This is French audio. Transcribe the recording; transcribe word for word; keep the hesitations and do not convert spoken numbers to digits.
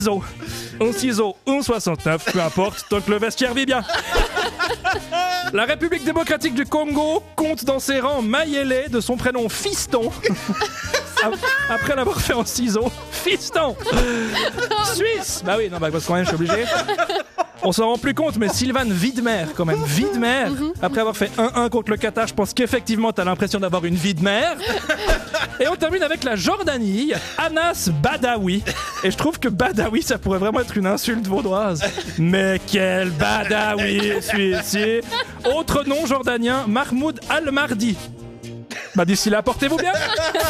ciseau. Un ciseau, un soixante-neuf, peu importe, tant que le vestiaire vit bien. La République démocratique du Congo compte dans ses rangs Mayele de son prénom Fiston. Après l'avoir fait en ciseaux. Fiston. Suisse. Bah oui, non, bah parce que quand même, je suis obligé. On s'en rend plus compte, mais Sylvain Widmer, quand même, Widmer, après avoir fait un un contre le Qatar, je pense qu'effectivement, t'as l'impression d'avoir une vie de mère. Et on termine avec la Jordanie, Anas Badawi. Et je trouve que Badawi, ça pourrait vraiment être une insulte vaudoise. Mais quel Badawi, celui-ci. Autre nom jordanien, Mahmoud Al-Mardi. Bah d'ici là, portez-vous bien.